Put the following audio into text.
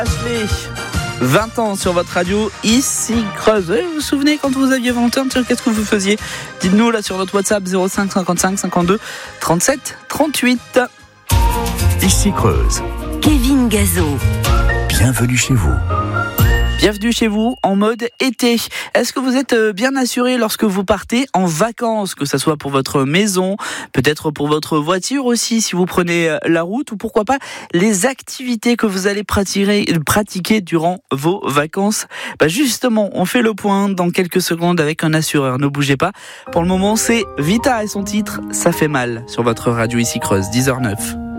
Ashley, 20 ans sur votre radio, ici Creuse. Vous vous souvenez quand vous aviez 20 ans, qu'est-ce que vous faisiez? Dites-nous là sur notre WhatsApp 05 55 52 37 38. Ici Creuse. Kevin Gazo. Bienvenue chez vous. Bienvenue chez vous en mode été. Est-ce que vous êtes bien assuré lorsque vous partez en vacances, que ce soit pour votre maison, peut-être pour votre voiture aussi si vous prenez la route, ou pourquoi pas les activités que vous allez pratiquer durant vos vacances? Justement, on fait le point dans quelques secondes avec un assureur. Ne bougez pas. Pour le moment, c'est Vita et son titre « Ça fait mal » sur votre radio ici Creuse, 10h09.